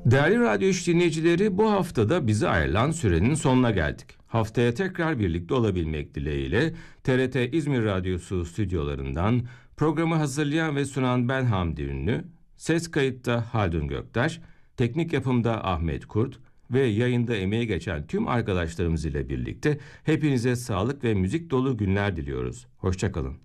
Değerli radyo iş dinleyicileri, bu haftada bize ayrılan sürenin sonuna geldik. Haftaya tekrar birlikte olabilmek dileğiyle TRT İzmir Radyosu stüdyolarından programı hazırlayan ve sunan ben Hamdi Ünlü, ses kayıtta Haldun Göktaş, teknik yapımda Ahmet Kurt ve yayında emeği geçen tüm arkadaşlarımız ile birlikte hepinize sağlık ve müzik dolu günler diliyoruz. Hoşça kalın.